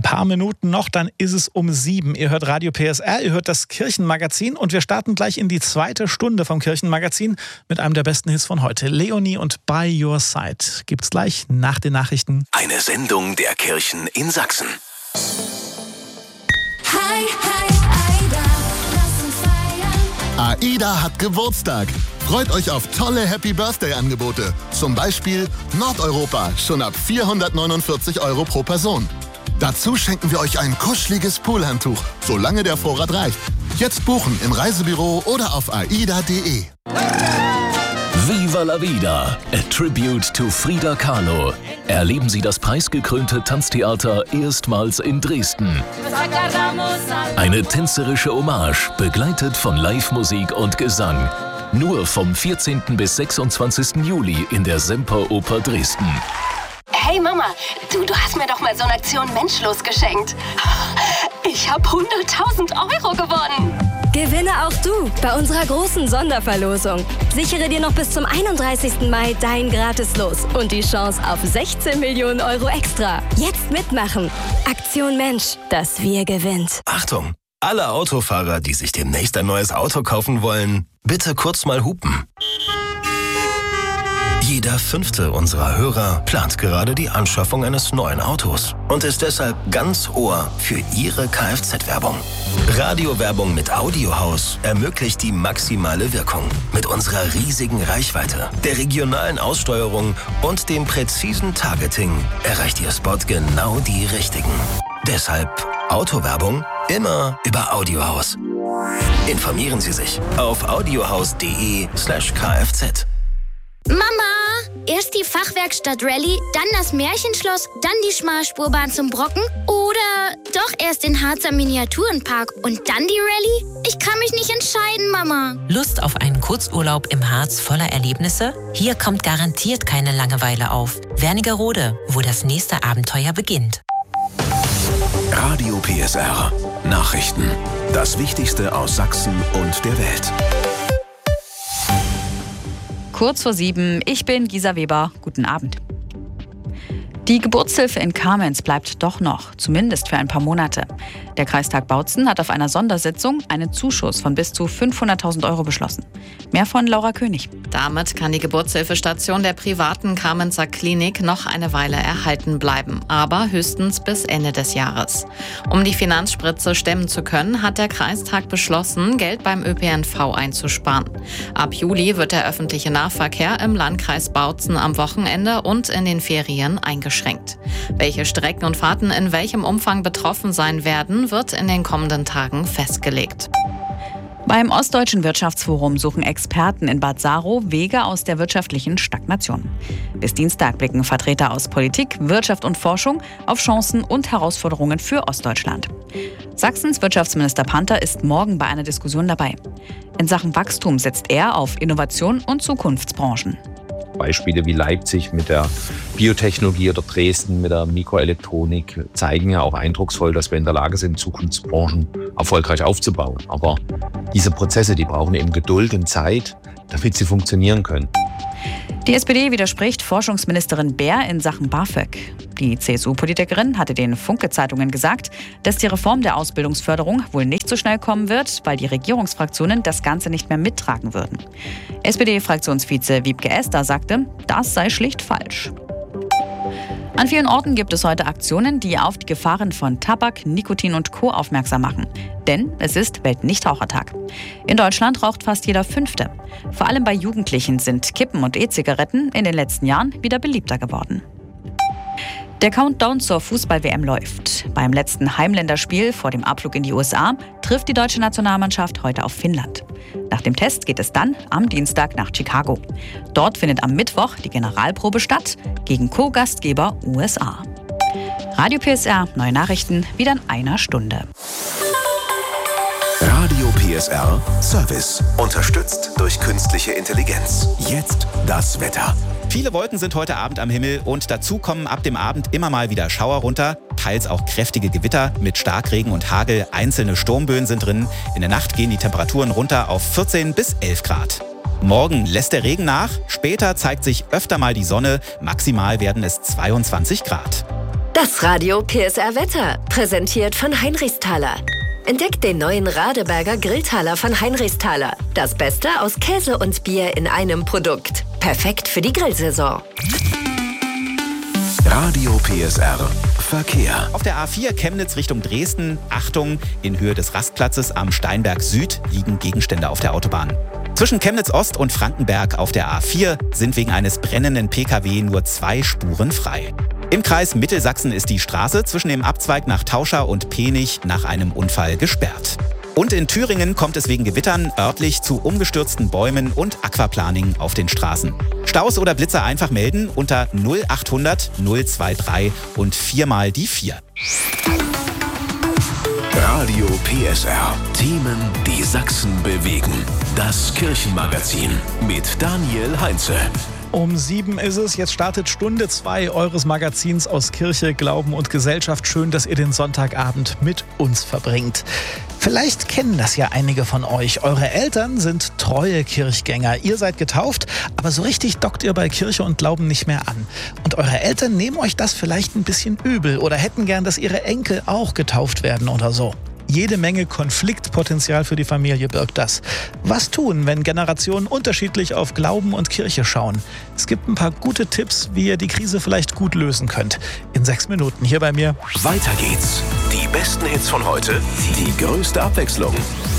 Paar Minuten noch, dann ist es um 7. Ihr hört Radio PSR, ihr hört das Kirchenmagazin und wir starten gleich in die zweite Stunde vom Kirchenmagazin mit einem der besten Hits von heute. Leonie und By Your Side gibt's gleich nach den Nachrichten. Eine Sendung der Kirchen in Sachsen. Hi, hi, Aida, lass uns feiern. AIDA hat Geburtstag. Freut euch auf tolle Happy-Birthday-Angebote. Zum Beispiel Nordeuropa, schon ab 449 € pro Person. Dazu schenken wir euch ein kuscheliges Poolhandtuch, solange der Vorrat reicht. Jetzt buchen im Reisebüro oder auf aida.de. Viva la Vida, a tribute to Frida Kahlo. Erleben Sie das preisgekrönte Tanztheater erstmals in Dresden. Eine tänzerische Hommage, begleitet von Live-Musik und Gesang. Nur vom 14. bis 26. Juli in der Semperoper Dresden. Hey Mama, du hast mir doch mal so eine Aktion Menschlos geschenkt. Ich habe 100.000 € gewonnen. Gewinne auch du bei unserer großen Sonderverlosung. Sichere dir noch bis zum 31. Mai dein Gratis-Los und die Chance auf 16 Millionen € extra. Jetzt mitmachen. Aktion Mensch, das Wir gewinnt. Achtung! Alle Autofahrer, die sich demnächst ein neues Auto kaufen wollen, bitte kurz mal hupen. Jeder 5. unserer Hörer plant gerade die Anschaffung eines neuen Autos und ist deshalb ganz Ohr für Ihre Kfz-Werbung. Radiowerbung mit Audiohaus ermöglicht die maximale Wirkung. Mit unserer riesigen Reichweite, der regionalen Aussteuerung und dem präzisen Targeting erreicht Ihr Spot genau die Richtigen. Deshalb Autowerbung immer über Audiohaus. Informieren Sie sich auf audiohaus.de/kfz. Mama, erst die Fachwerkstatt Rallye, dann das Märchenschloss, dann die Schmalspurbahn zum Brocken oder doch erst den Harzer Miniaturenpark und dann die Rallye? Ich kann mich nicht entscheiden, Mama. Lust auf einen Kurzurlaub im Harz voller Erlebnisse? Hier kommt garantiert keine Langeweile auf. Wernigerode, wo das nächste Abenteuer beginnt. Radio PSR. Nachrichten. Das Wichtigste aus Sachsen und der Welt. Kurz vor 7, ich bin Gisa Weber. Guten Abend. Die Geburtshilfe in Kamenz bleibt doch noch, zumindest für ein paar Monate. Der Kreistag Bautzen hat auf einer Sondersitzung einen Zuschuss von bis zu 500.000 € beschlossen. Mehr von Laura König. Damit kann die Geburtshilfestation der privaten Kamenzer Klinik noch eine Weile erhalten bleiben, aber höchstens bis Ende des Jahres. Um die Finanzspritze stemmen zu können, hat der Kreistag beschlossen, Geld beim ÖPNV einzusparen. Ab Juli wird der öffentliche Nahverkehr im Landkreis Bautzen am Wochenende und in den Ferien eingeschränkt. Welche Strecken und Fahrten in welchem Umfang betroffen sein werden, wird in den kommenden Tagen festgelegt. Beim Ostdeutschen Wirtschaftsforum suchen Experten in Bad Saro Wege aus der wirtschaftlichen Stagnation. Bis Dienstag blicken Vertreter aus Politik, Wirtschaft und Forschung auf Chancen und Herausforderungen für Ostdeutschland. Sachsens Wirtschaftsminister Panther ist morgen bei einer Diskussion dabei. In Sachen Wachstum setzt er auf Innovation und Zukunftsbranchen. Beispiele wie Leipzig mit der Biotechnologie oder Dresden mit der Mikroelektronik zeigen ja auch eindrucksvoll, dass wir in der Lage sind, Zukunftsbranchen erfolgreich aufzubauen. Aber diese Prozesse, die brauchen eben Geduld und Zeit, damit sie funktionieren können. Die SPD widerspricht Forschungsministerin Bär in Sachen BAföG. Die CSU-Politikerin hatte den Funke-Zeitungen gesagt, dass die Reform der Ausbildungsförderung wohl nicht so schnell kommen wird, weil die Regierungsfraktionen das Ganze nicht mehr mittragen würden. SPD-Fraktionsvize Wiebke Esther sagte, das sei schlicht falsch. An vielen Orten gibt es heute Aktionen, die auf die Gefahren von Tabak, Nikotin und Co. aufmerksam machen. Denn es ist Weltnichtrauchertag. In Deutschland raucht fast jeder Fünfte. Vor allem bei Jugendlichen sind Kippen und E-Zigaretten in den letzten Jahren wieder beliebter geworden. Der Countdown zur Fußball-WM läuft. Beim letzten Heimländerspiel vor dem Abflug in die USA trifft die deutsche Nationalmannschaft heute auf Finnland. Nach dem Test geht es dann am Dienstag nach Chicago. Dort findet am Mittwoch die Generalprobe statt gegen Co-Gastgeber USA. Radio PSR, neue Nachrichten, wieder in einer Stunde. Radio PSR Service. Unterstützt durch künstliche Intelligenz. Jetzt das Wetter. Viele Wolken sind heute Abend am Himmel und dazu kommen ab dem Abend immer mal wieder Schauer runter, teils auch kräftige Gewitter mit Starkregen und Hagel. Einzelne Sturmböen sind drin. In der Nacht gehen die Temperaturen runter auf 14 bis 11 Grad. Morgen lässt der Regen nach, später zeigt sich öfter mal die Sonne, maximal werden es 22 Grad. Das Radio PSR Wetter, präsentiert von Heinrichsthaler. Entdeckt den neuen Radeberger Grilltaler von Heinrichsthaler. Das Beste aus Käse und Bier in einem Produkt. Perfekt für die Grillsaison. Radio PSR Verkehr. Auf der A4 Chemnitz Richtung Dresden, Achtung, in Höhe des Rastplatzes am Steinberg Süd liegen Gegenstände auf der Autobahn. Zwischen Chemnitz Ost und Frankenberg auf der A4 sind wegen eines brennenden Pkw nur 2 Spuren frei. Im Kreis Mittelsachsen ist die Straße zwischen dem Abzweig nach Tauscha und Penich nach einem Unfall gesperrt. Und in Thüringen kommt es wegen Gewittern örtlich zu umgestürzten Bäumen und Aquaplaning auf den Straßen. Staus oder Blitzer einfach melden unter 0800 023 und 4 mal die 4. Radio PSR. Themen, die Sachsen bewegen. Das Kirchenmagazin mit Daniel Heinze. Um 7 ist es, jetzt startet Stunde 2 eures Magazins aus Kirche, Glauben und Gesellschaft. Schön, dass ihr den Sonntagabend mit uns verbringt. Vielleicht kennen das ja einige von euch. Eure Eltern sind treue Kirchgänger. Ihr seid getauft, aber so richtig dockt ihr bei Kirche und Glauben nicht mehr an. Und eure Eltern nehmen euch das vielleicht ein bisschen übel oder hätten gern, dass ihre Enkel auch getauft werden oder so. Jede Menge Konfliktpotenzial für die Familie birgt das. Was tun, wenn Generationen unterschiedlich auf Glauben und Kirche schauen? Es gibt ein paar gute Tipps, wie ihr die Krise vielleicht gut lösen könnt. In 6 Minuten hier bei mir. Weiter geht's. Die besten Hits von heute, die größte Abwechslung.